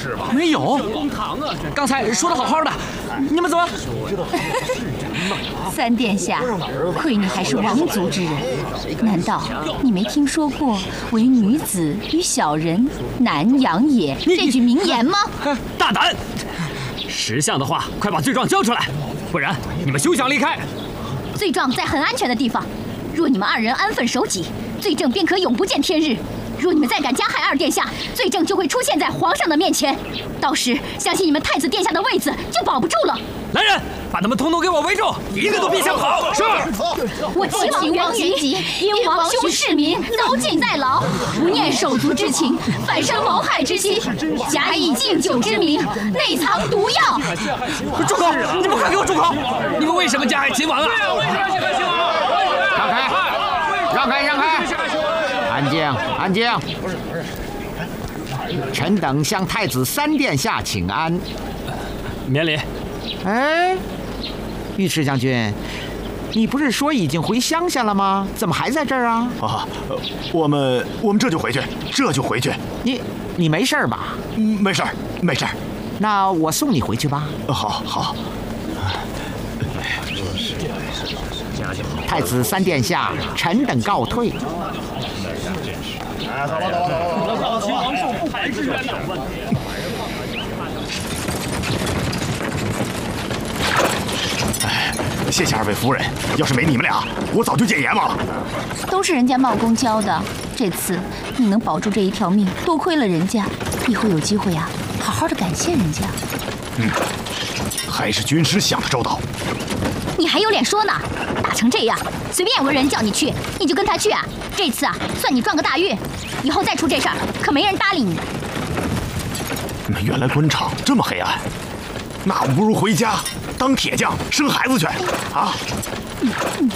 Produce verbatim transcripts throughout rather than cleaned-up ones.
是吧？ 没有， 公堂啊！ 刚才说的好好的，你们怎么？ 三殿下，亏你还是王族之人，难道你没听说过“唯女子与小人，难养也”这句名言吗？ 大胆！识相的话，快把罪状交出来，不然你们休想离开。 罪状在很安全的地方，若你们二人安分守己，罪证便可永不见天日。若你们再敢加害二殿下，罪证就会出现在皇上的面前，到时相信你们太子殿下的位子就保不住了。 来人，把他们统统给我围住，一个都别想跑！是。 我齐王元吉因王兄弑民，遭禁在牢，不念手足之情，反生谋害之心，假以敬酒之名，内藏毒药。 住口！你们快给我住口！你们为什么加害秦王啊？ 让开！让开！让开！安静！安静！臣等向太子三殿下请安。 免礼。 哎，尉迟将军，你不是说已经回乡下了吗？怎么还在这儿啊？ 啊，我们我们这就回去，这就回去。 你你没事吧？ 嗯，没事儿，没事儿。 那我送你回去吧。 好好。 太子三殿下，臣等告退。 哎，走吧，走吧，走吧，走吧，秦王受不白之冤呐！哎，谢谢二位夫人，要是没你们俩，我早就见阎王了。 都是人家冒功教的，这次你能保住这一条命，多亏了人家。以后有机会啊，好好的感谢人家。 嗯，还是军师想的周到。 你还有脸说呢？打成这样，随便有个人叫你去，你就跟他去啊！这次啊，算你赚个大运，以后再出这事儿，可没人搭理你。 原来官场这么黑暗，那我不如回家当铁匠生孩子去啊！嗯嗯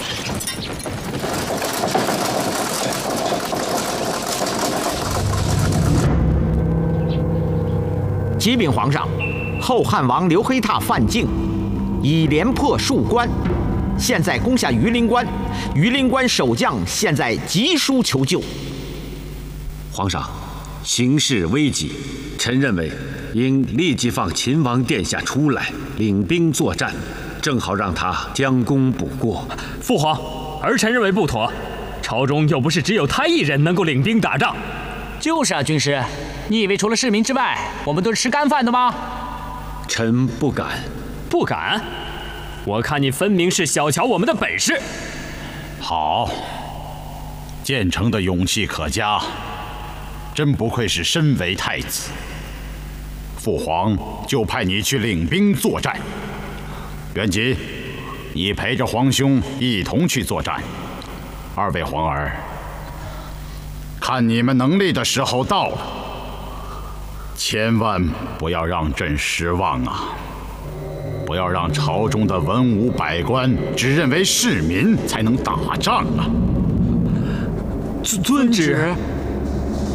启禀皇上，后汉王刘黑闼犯境，已连破数关，现在攻下榆林关，榆林关守将现在急书求救。 皇上，形势危急，臣认为应立即放秦王殿下出来，领兵作战，正好让他将功补过。 父皇，儿臣认为不妥，朝中又不是只有他一人能够领兵打仗。就是啊，军师，你以为除了市民之外，我们都是吃干饭的吗？ 臣不敢。 不敢？我看你分明是小瞧我们的本事。 好，建成的勇气可嘉，真不愧是身为太子。父皇就派你去领兵作战。元吉，你陪着皇兄一同去作战。二位皇儿，看你们能力的时候到了，千万不要让朕失望啊！不要让朝中的文武百官只认为市民才能打仗啊！ 遵旨。